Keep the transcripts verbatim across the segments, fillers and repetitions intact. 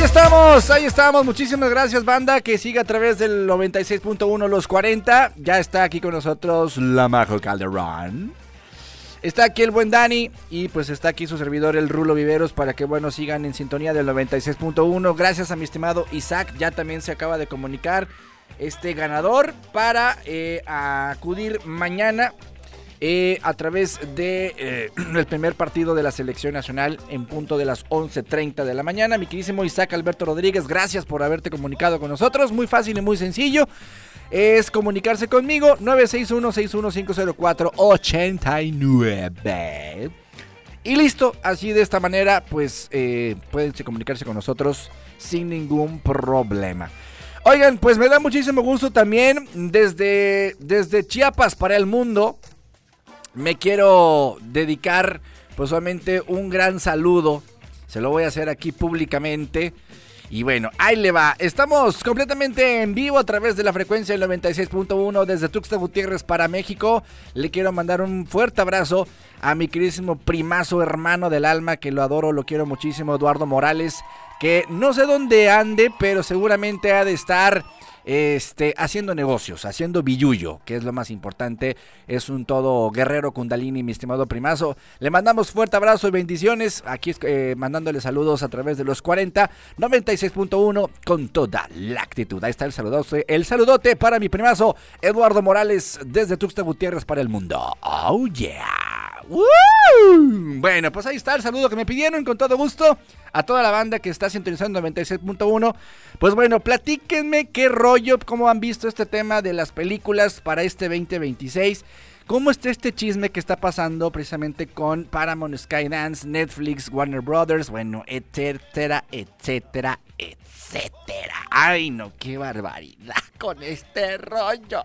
Ahí estamos, ahí estamos. Muchísimas gracias, banda, que sigue a través del noventa y seis punto uno Los cuarenta. Ya está aquí con nosotros la Majo Calderón. Está aquí el buen Dani y pues está aquí su servidor, el Rulo Viveros, para que, bueno, sigan en sintonía del noventa y seis punto uno. Gracias a mi estimado Isaac, ya también se acaba de comunicar este ganador para eh, acudir mañana eh, a través de eh, el primer partido de la selección nacional en punto de las once treinta de la mañana. Mi queridísimo Isaac Alberto Rodríguez, gracias por haberte comunicado con nosotros. Muy fácil y muy sencillo. Es comunicarse conmigo, nueve seis uno, seis uno cinco cero cuatro, ocho nueve. Y listo, así de esta manera, pues eh, pueden comunicarse con nosotros sin ningún problema. Oigan, pues me da muchísimo gusto también desde, desde Chiapas para el mundo. Me quiero dedicar pues solamente un gran saludo. Se lo voy a hacer aquí públicamente. Y bueno, ahí le va. Estamos completamente en vivo a través de la frecuencia del noventa y seis punto uno desde Tuxtla Gutiérrez para México. Le quiero mandar un fuerte abrazo a mi queridísimo primazo, hermano del alma, que lo adoro, lo quiero muchísimo, Eduardo Morales, que no sé dónde ande, pero seguramente ha de estar este, haciendo negocios, haciendo billullo, que es lo más importante. Es un todo guerrero kundalini, mi estimado primazo. Le mandamos fuerte abrazo y bendiciones. Aquí eh, mandándole saludos a través de los cuarenta, noventa y seis punto uno con toda la actitud. Ahí está el saludote, el saludote para mi primazo Eduardo Morales desde Tuxtla Gutiérrez para el mundo. Oh yeah. ¡Woo! Bueno, pues ahí está el saludo que me pidieron, con todo gusto a toda la banda que está sintonizando noventa y seis punto uno. Pues bueno, platíquenme qué rollo, cómo han visto este tema de las películas para este veinte veintiséis. ¿Cómo está este chisme que está pasando precisamente con Paramount, Skydance, Netflix, Warner Brothers? Bueno, etcétera, etcétera, etcétera. Ay, no, qué barbaridad con este rollo.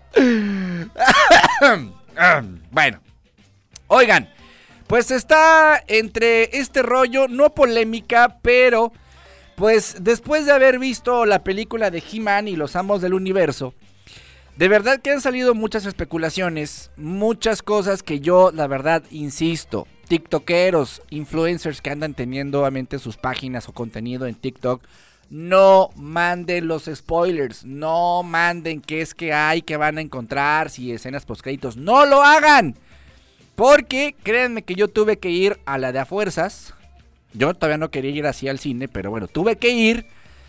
Bueno, oigan, pues está entre este rollo, no polémica, pero pues después de haber visto la película de He-Man y los Amos del Universo, de verdad que han salido muchas especulaciones, muchas cosas que yo, la verdad, insisto, tiktokeros, influencers que andan teniendo obviamente sus páginas o contenido en TikTok, no manden los spoilers, no manden qué es que hay, que van a encontrar, si escenas postcréditos, no lo hagan. Porque créanme que yo tuve que ir a la de a fuerzas. Yo todavía no quería ir así al cine, pero bueno, tuve que ir.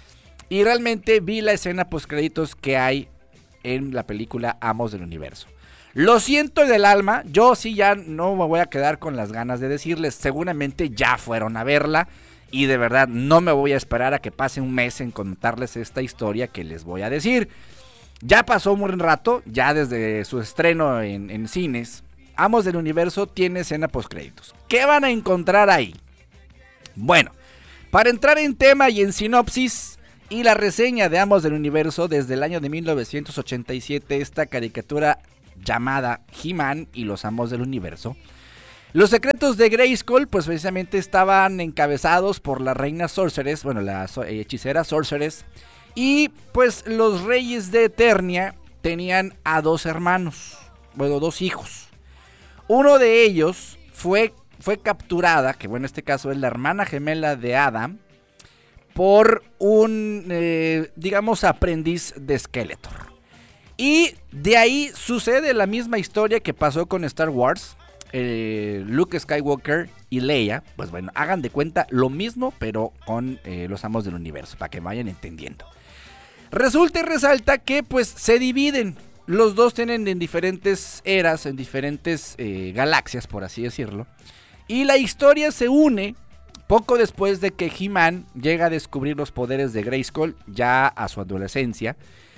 Y realmente vi la escena postcréditos que hay en la película Amos del Universo. Lo siento del alma, yo sí ya no me voy a quedar con las ganas de decirles. Seguramente ya fueron a verla. Y de verdad no me voy a esperar a que pase un mes en contarles esta historia que les voy a decir. Ya pasó un buen rato, ya desde su estreno en, en cines. Amos del Universo tiene escena postcréditos. ¿Qué van a encontrar ahí? Bueno, para entrar en tema y en sinopsis y la reseña de Amos del Universo desde el año de mil novecientos ochenta y siete, esta caricatura llamada He-Man y los Amos del Universo. Los secretos de Grayskull pues precisamente estaban encabezados por la reina Sorceress, bueno, la hechicera Sorceress, y pues los reyes de Eternia tenían a dos hermanos, bueno, dos hijos. Uno de ellos fue, fue capturada, que bueno, en este caso es la hermana gemela de Adam, por un, eh, digamos, aprendiz de Skeletor. Y de ahí sucede la misma historia que pasó con Star Wars, eh, Luke Skywalker y Leia. Pues bueno, hagan de cuenta lo mismo, pero con eh, los Amos del Universo, para que vayan entendiendo. Resulta y resalta que pues se dividen. Los dos tienen en diferentes eras, en diferentes eh, galaxias, por así decirlo. Y la historia se une poco después de que He-Man llega a descubrir los poderes de Grayskull, ya a su adolescencia.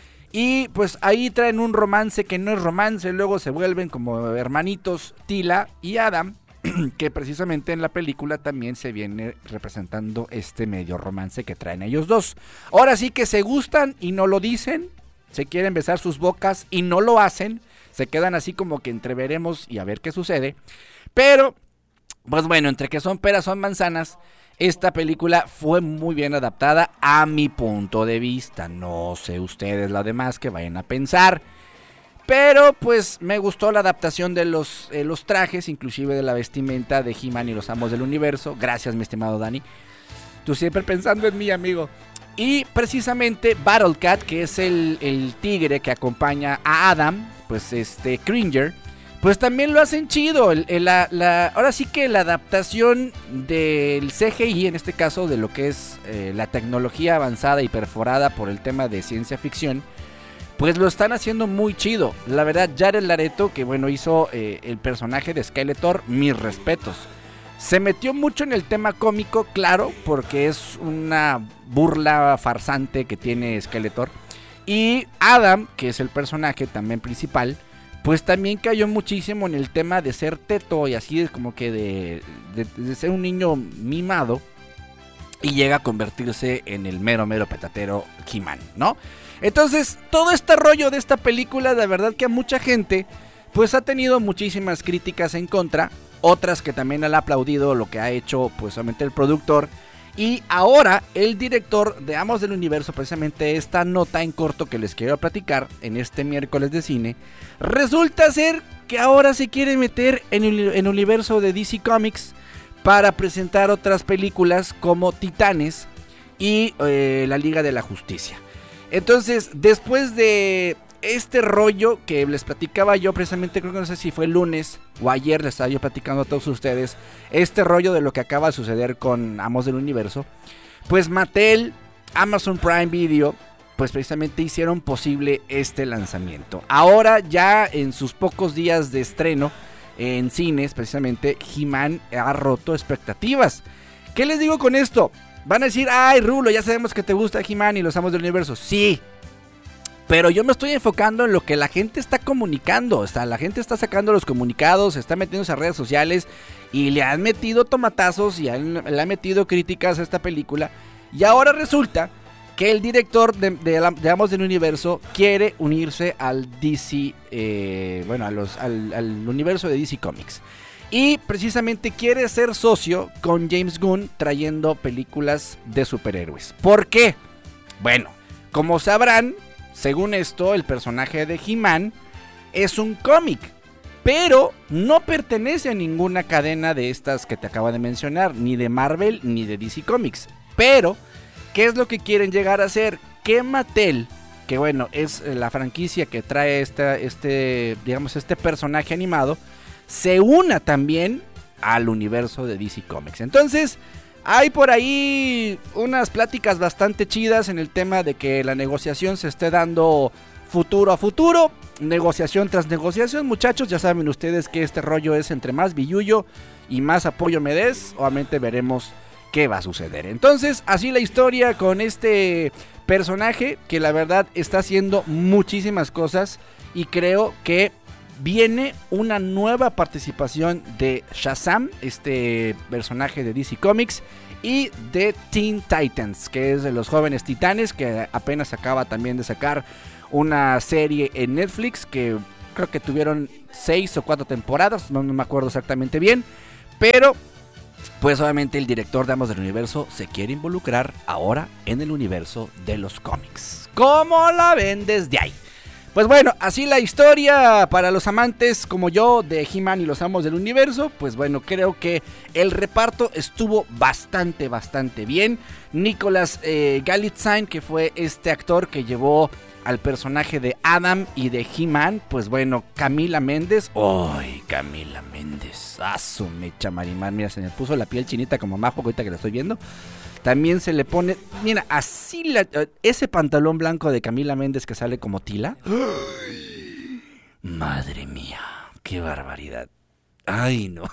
Y pues ahí traen un romance que no es romance, luego se vuelven como hermanitos Teela y Adam, que precisamente en la película también se viene representando este medio romance que traen ellos dos. Ahora sí que se gustan y no lo dicen. Se quieren besar sus bocas y no lo hacen. Se quedan así como que entreveremos y a ver qué sucede. Pero, pues bueno, entre que son peras son manzanas, esta película fue muy bien adaptada a mi punto de vista. No sé ustedes lo demás que vayan a pensar. Pero pues me gustó la adaptación de los, eh, los trajes, inclusive de la vestimenta de He-Man y los Amos del Universo. Gracias, mi estimado Dani. Tú siempre pensando en mí, amigo. Y precisamente Battlecat, que es el, el tigre que acompaña a Adam, pues este Cringer, pues también lo hacen chido. El, el, la, la, ahora sí que la adaptación del C G I, en este caso de lo que es eh, la tecnología avanzada y perforada por el tema de ciencia ficción, pues lo están haciendo muy chido. La verdad, Jared Leto, que bueno, hizo eh, el personaje de Skeletor, mis respetos. Se metió mucho en el tema cómico, claro, porque es una burla farsante que tiene Skeletor. Y Adam, que es el personaje también principal, pues también cayó muchísimo en el tema de ser teto y así como que de, de, de ser un niño mimado. Y llega a convertirse en el mero mero petatero He-Man, ¿no? Entonces, todo este rollo de esta película, de verdad que a mucha gente, pues ha tenido muchísimas críticas en contra. Otras que también han aplaudido lo que ha hecho, pues solamente el productor. Y ahora el director de Amos del Universo, precisamente esta nota en corto que les quiero platicar en este miércoles de cine, resulta ser que ahora se quiere meter en el, en el universo de D C Comics para presentar otras películas como Titanes y eh, la Liga de la Justicia. Entonces, después de este rollo que les platicaba yo precisamente, creo que no sé si fue el lunes o ayer, les estaba yo platicando a todos ustedes, este rollo de lo que acaba de suceder con Amos del Universo, pues Mattel, Amazon Prime Video, pues precisamente hicieron posible este lanzamiento. Ahora ya en sus pocos días de estreno en cines, precisamente He-Man ha roto expectativas. ¿Qué les digo con esto? Van a decir, ay Rulo, ya sabemos que te gusta He-Man y los Amos del Universo. Sí, pero yo me estoy enfocando en lo que la gente está comunicando. O sea, la gente está sacando los comunicados, está metiéndose a redes sociales y le han metido tomatazos y han, le han metido críticas a esta película. Y ahora resulta que el director de, de, de Amos del Universo quiere unirse al D C, eh, bueno, a los, al, al universo de D C Comics. Y precisamente quiere ser socio con James Gunn trayendo películas de superhéroes. ¿Por qué? Bueno, como sabrán, según esto, el personaje de He-Man es un cómic, pero no pertenece a ninguna cadena de estas que te acabo de mencionar, ni de Marvel ni de D C Comics. Pero, ¿qué es lo que quieren llegar a hacer? Que Mattel, que bueno, es la franquicia que trae esta, este, digamos, este personaje animado, se una también al universo de D C Comics. Entonces, hay por ahí unas pláticas bastante chidas en el tema de que la negociación se esté dando futuro a futuro, negociación tras negociación, muchachos. Ya saben ustedes que este rollo es entre más billullo y más apoyo me des, obviamente veremos qué va a suceder. Entonces, así la historia con este personaje que la verdad está haciendo muchísimas cosas y creo que viene una nueva participación de Shazam, este personaje de D C Comics, y de Teen Titans, que es de los jóvenes titanes, que apenas acaba también de sacar una serie en Netflix, que creo que tuvieron seis o cuatro temporadas, no, no me acuerdo exactamente bien, pero pues obviamente el director de Amos del Universo se quiere involucrar ahora en el universo de los cómics. ¿Cómo la ven desde ahí? Pues bueno, así la historia para los amantes como yo de He-Man y los Amos del Universo. Pues bueno, creo que el reparto estuvo bastante, bastante bien. Nicholas eh, Galitzine, que fue este actor que llevó al personaje de Adam y de He-Man. Pues bueno, Camila Méndez. ¡Ay, Camila Méndez! ¡Ah, su mecha Marimar! Mira, se me puso la piel chinita como Majo, ahorita que la estoy viendo. También se le pone, mira, así la, ese pantalón blanco de Camila Méndez que sale como Tila. ¡Ay! Madre mía, qué barbaridad. Ay, no.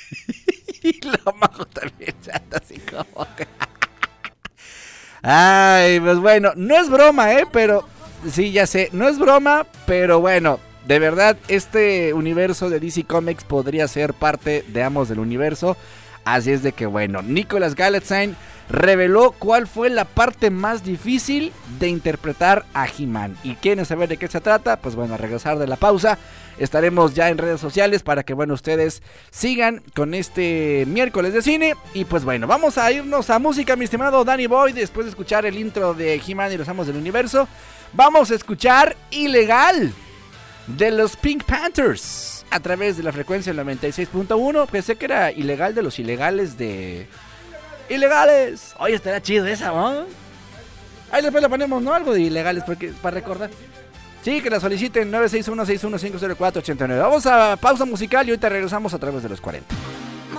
Y la Majo también está así como que... Ay, pues bueno, no es broma, ¿eh? Pero, sí, ya sé, no es broma, pero bueno, de verdad, este universo de D C Comics podría ser parte de Amos del Universo. Así es de que bueno, Nicholas Galitzine reveló cuál fue la parte más difícil de interpretar a He-Man. ¿Y quieren saber de qué se trata? Pues bueno, a regresar de la pausa estaremos ya en redes sociales para que bueno, ustedes sigan con este miércoles de cine. Y pues bueno, vamos a irnos a música, mi estimado Danny Boy. Después de escuchar el intro de He-Man y los Amos del Universo, vamos a escuchar Ilegal de los Pink Panthers a través de la frecuencia noventa y seis punto uno. Pensé que era ilegal de los ilegales de... ¡Ilegales! Oye, estará chido esa, ¿no? Ahí después le ponemos, ¿no? Algo de ilegales porque, para recordar. Sí, que la soliciten nueve seis uno, seis uno cinco cero cuatro ocho nueve. Vamos a pausa musical y ahorita regresamos a través de los cuarenta.